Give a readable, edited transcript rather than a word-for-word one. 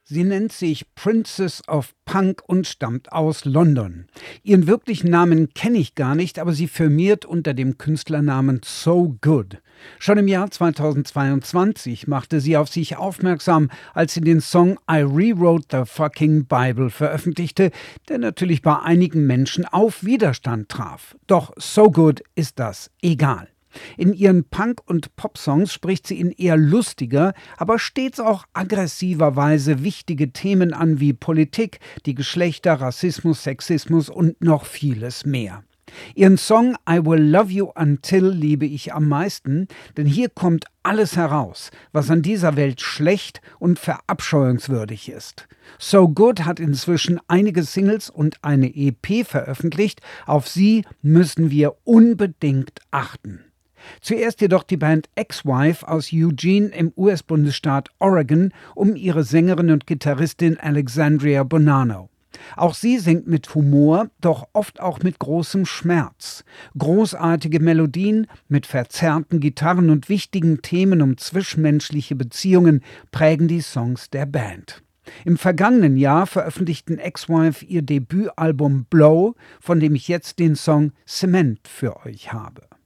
Sie nennt sich Princess of Punk und stammt aus London. Ihren wirklichen Namen kenne ich gar nicht, aber sie firmiert unter dem Künstlernamen So Good. Schon im Jahr 2022 machte sie auf sich aufmerksam, als sie den Song I Rewrote the Fucking Bible veröffentlichte, der natürlich bei einigen Menschen auf Widerstand traf. Doch So Good ist das egal. In ihren Punk- und Pop-Songs spricht sie in eher lustiger, aber stets auch aggressiver Weise wichtige Themen an wie Politik, die Geschlechter, Rassismus, Sexismus und noch vieles mehr. Ihren Song I Will Love You Until liebe ich am meisten, denn hier kommt alles heraus, was an dieser Welt schlecht und verabscheuungswürdig ist. So Good hat inzwischen einige Singles und eine EP veröffentlicht, auf sie müssen wir unbedingt achten. Zuerst jedoch die Band Ex-Wife aus Eugene im US-Bundesstaat Oregon um ihre Sängerin und Gitarristin Alexandria Bonanno. Auch sie singt mit Humor, doch oft auch mit großem Schmerz. Großartige Melodien mit verzerrten Gitarren und wichtigen Themen um zwischenmenschliche Beziehungen prägen die Songs der Band. Im vergangenen Jahr veröffentlichten Ex-Wife ihr Debütalbum Blow, von dem ich jetzt den Song Cement für euch habe.